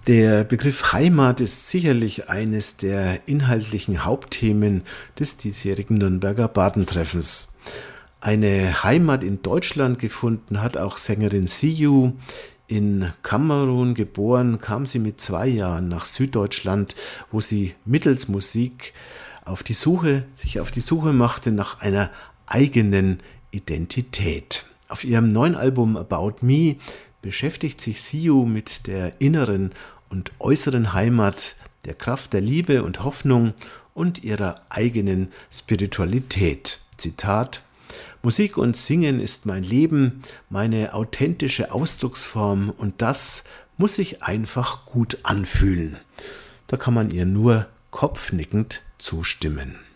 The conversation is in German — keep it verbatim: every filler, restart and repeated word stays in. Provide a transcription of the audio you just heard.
Der Begriff Heimat ist sicherlich eines der inhaltlichen Hauptthemen des diesjährigen Nürnberger Bardentreffens. Eine Heimat in Deutschland gefunden hat auch Sängerin Siyu. In Kamerun geboren, kam sie mit zwei Jahren nach Süddeutschland, wo sie mittels Musik auf die Suche, sich auf die Suche machte nach einer eigenen Identität. Auf ihrem neuen Album About Me beschäftigt sich Siyu mit der inneren und äußeren Heimat, der Kraft der Liebe und Hoffnung und ihrer eigenen Spiritualität. Zitat: Musik und Singen ist mein Leben, meine authentische Ausdrucksform und das muss sich einfach gut anfühlen. Da kann man ihr nur kopfnickend zustimmen.